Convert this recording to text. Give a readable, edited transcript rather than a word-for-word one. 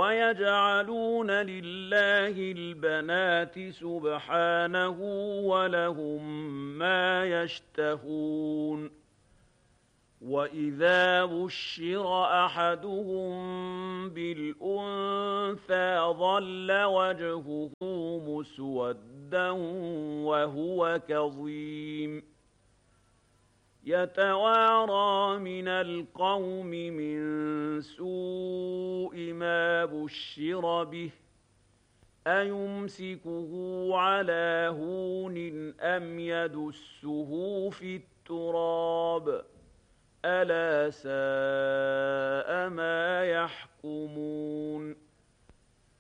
وَيَجْعَلُونَ لِلَّهِ الْبَنَاتِ سُبْحَانَهُ وَلَهُم مَّا يَشْتَهُونَ وَإِذَا بُشِّرَ أَحَدُهُم بِالْأُنثَىٰ ظَلَّ وَجْهُهُ مُسْوَدًّا وَهُوَ كَظِيمٌ يَتَوَارَىٰ مِنَ الْقَوْمِ مِن سُوءِ مَا بُشِّرَ بِهِ أَيُمْسِكُهُ عَلَىٰ هُونٍ أَمْ يَدُسُّهُ فِي التُّرَابِ ۗ أَلَا سَاءَ مَا يَحْكُمُونَ